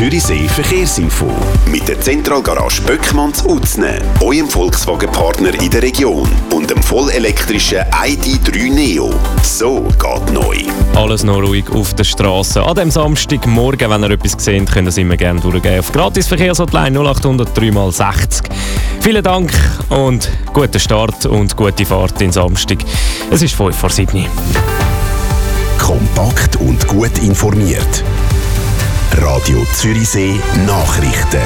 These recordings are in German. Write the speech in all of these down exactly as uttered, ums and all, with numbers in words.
Zürichsee Verkehrsinfo. Mit der Zentralgarage Böckmanns Uzne, eurem Volkswagen-Partner in der Region und dem vollelektrischen I D drei Neo. So geht neu. Alles noch ruhig auf der Straße. An diesem Samstagmorgen, wenn ihr etwas seht, könnt ihr es immer gerne durchgehen auf Gratis-Verkehrshotline null acht null null drei mal sechzig. Vielen Dank und guten Start und gute Fahrt in Samstag. Es ist fünf vor sieben. Kompakt und gut informiert. Radio Zürichsee Nachrichten.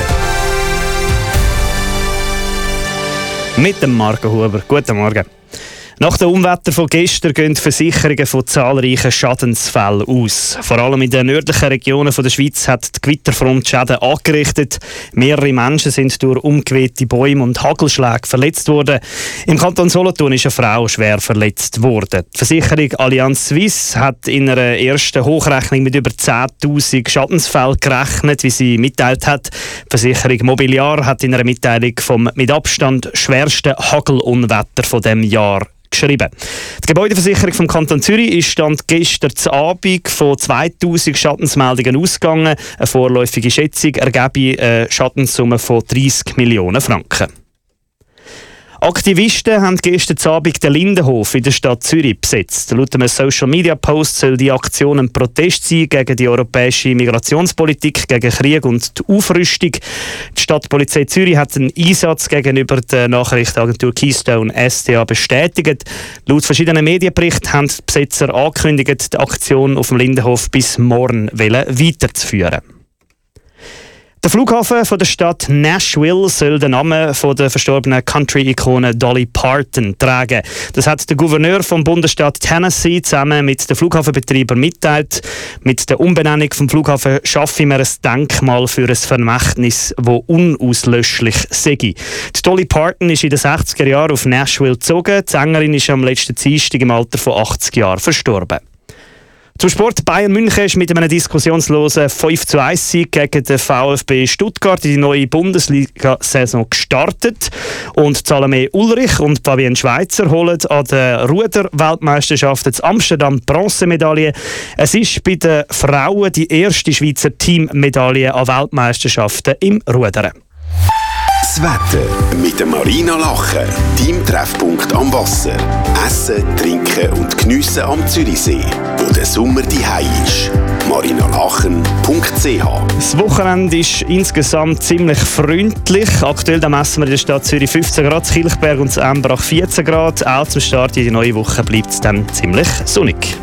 Mit dem Marco Huber. Guten Morgen. Nach dem Unwetter von gestern gehen Versicherungen von zahlreichen Schadensfällen aus. Vor allem in den nördlichen Regionen der Schweiz hat die Gewitterfront Schäden angerichtet. Mehrere Menschen sind durch umgewehte Bäume und Hagelschläge verletzt worden. Im Kanton Solothurn ist eine Frau schwer verletzt worden. Die Versicherung Allianz Suisse hat in einer ersten Hochrechnung mit über zehntausend Schadensfällen gerechnet, wie sie mitteilt hat. Die Versicherung Mobiliar hat in einer Mitteilung vom mit Abstand schwersten Hagelunwetter von dem Jahr geschrieben. Die Gebäudeversicherung vom Kanton Zürich ist stand gestern zu Abend von zweitausend Schadensmeldungen ausgegangen. Eine vorläufige Schätzung ergebe eine Schadenssumme von dreissig Millionen Franken. Aktivisten haben gestern Abend den Lindenhof in der Stadt Zürich besetzt. Laut einem Social-Media-Post soll die Aktion ein Protest sein gegen die europäische Migrationspolitik, gegen Krieg und die Aufrüstung. Die Stadtpolizei Zürich hat einen Einsatz gegenüber der Nachrichtenagentur Keystone S D A bestätigt. Laut verschiedenen Medienberichten haben die Besetzer angekündigt, die Aktion auf dem Lindenhof bis morgen weiterzuführen. Der Flughafen von der Stadt Nashville soll den Namen von der verstorbenen Country-Ikone Dolly Parton tragen. Das hat der Gouverneur vom Bundesstaat Tennessee zusammen mit den Flughafenbetreibern mitteilt. Mit der Umbenennung vom Flughafen schaffen wir ein Denkmal für ein Vermächtnis, das unauslöschlich sei. Die Dolly Parton ist in den sechziger Jahren auf Nashville gezogen. Die Sängerin ist am letzten Dienstag im Alter von achtzig Jahren verstorben. Zum Sport. Bayern München ist mit einem diskussionslosen fünf zu eins Sieg gegen den VfB Stuttgart in die neue Bundesliga-Saison gestartet. Und Salome Ulrich und Fabienne Schweizer holen an der Ruder-Weltmeisterschaft in Amsterdam Bronzemedaille. Es ist bei den Frauen die erste Schweizer Teammedaille an Weltmeisterschaften im Rudern. Das Wetter mit der Marina Lachen, deinem Treffpunkt am Wasser. Essen, trinken und geniessen am Zürichsee, wo der Sommer daheim ist. marinalachen punkt c h. Das Wochenende ist insgesamt ziemlich freundlich. Aktuell da messen wir in der Stadt Zürich fünfzehn Grad, Kilchberg und Embrach vierzehn Grad. Auch zum Start in die neue Woche bleibt es dann ziemlich sonnig.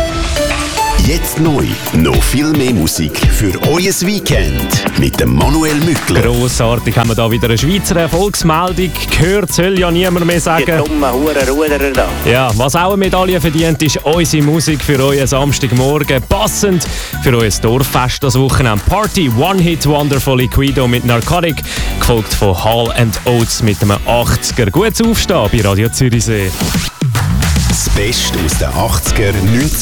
Jetzt neu, noch viel mehr Musik für euer Weekend mit dem Manuel Mückler. Grossartig, haben wir da wieder eine Schweizer Erfolgsmeldung gehört, soll ja niemand mehr sagen. Die dummen Hurenruderer da. Ja, was auch eine Medaille verdient, ist unsere Musik für euren Samstagmorgen. Passend für euer Dorffest das Wochenende. Party One Hit Wonder von Liquido mit Narcotic, gefolgt von Hall and Oates mit einem achtziger. Gutes Aufstehen bei Radio Zürichsee. Das Beste aus den achtziger, neunziger